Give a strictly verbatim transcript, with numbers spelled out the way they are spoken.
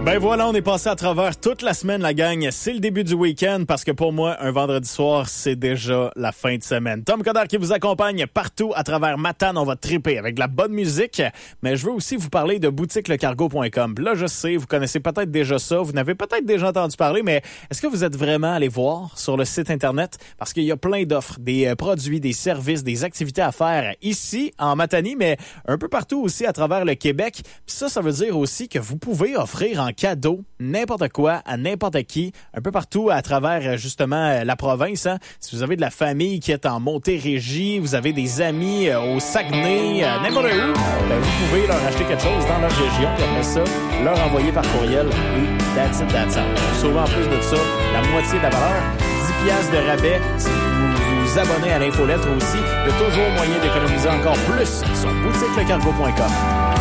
Ben voilà, on est passé à travers toute la semaine, la gang. C'est le début du week-end parce que pour moi, un vendredi soir, c'est déjà la fin de semaine. Tom Coderre qui vous accompagne partout à travers Matane. On va triper avec de la bonne musique, mais je veux aussi vous parler de boutique le cargo point com. Là, je sais, vous connaissez peut-être déjà ça, vous n'avez peut-être déjà entendu parler, mais est-ce que vous êtes vraiment allé voir sur le site Internet? Parce qu'il y a plein d'offres, des produits, des services, des activités à faire ici, en Matanie, mais un peu partout aussi à travers le Québec. Puis ça, ça veut dire aussi que vous pouvez offrir en cadeau n'importe quoi à n'importe qui, un peu partout à travers justement la province. Hein. Si vous avez de la famille qui est en Montérégie, vous avez des amis euh, au Saguenay, euh, n'importe où, ben, vous pouvez leur acheter quelque chose dans leur région, puis après ça, leur envoyer par courriel et that's it, that's all. Vous sauvez en plus de ça la moitié de la valeur, dix piastres de rabais si vous vous abonnez à l'infolettre aussi. Il y a toujours moyen d'économiser encore plus sur boutique le cargo point com.